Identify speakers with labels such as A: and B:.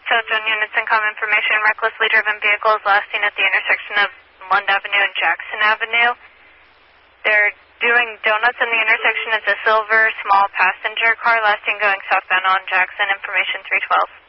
A: Southbound units and comm information. Recklessly driven vehicles last seen at the intersection of Lund Avenue and Jackson Avenue. They're doing donuts in the intersection. It's a silver small passenger car last seen going southbound on Jackson. Information 312.